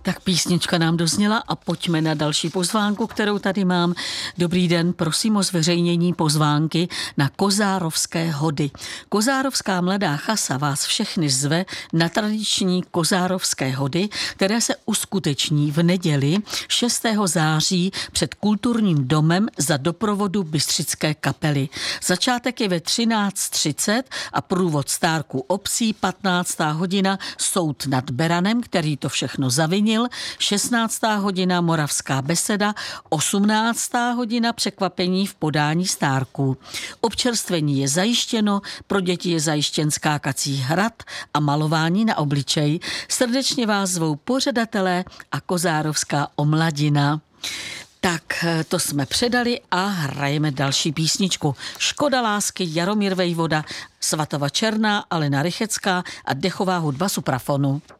Tak písnička nám dozněla a pojďme na další pozvánku, kterou tady mám. Dobrý den, prosím o zveřejnění pozvánky na Kozárovské hody. Kozárovská mladá chasa vás všechny zve na tradiční Kozárovské hody, které se uskuteční v neděli 6. září před Kulturním domem za doprovodu Bystřické kapely. Začátek je ve 13:30 a průvod stárků obcí 15. hodina Soud nad Beranem, který to všechno zavinil, 16. hodina Moravská beseda, 18. hodina překvapení v podání stárků. Občerstvení je zajištěno, pro děti je zajištěn skákací hrad a malování na obličej. Srdečně vás zvou pořadatelé a Kozárovská omladina. Tak to jsme předali a hrajeme další písničku. Škoda lásky, Jaromír Vejvoda, Svatova Černá, Alena Rychecká a dechová hudba suprafonu.